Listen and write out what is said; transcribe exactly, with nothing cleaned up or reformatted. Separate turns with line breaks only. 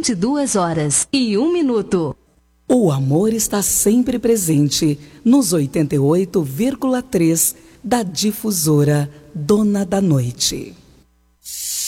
vinte e duas horas e um minuto.
O amor está sempre presente nos oitenta e oito vírgula três da Difusora Dona da Noite.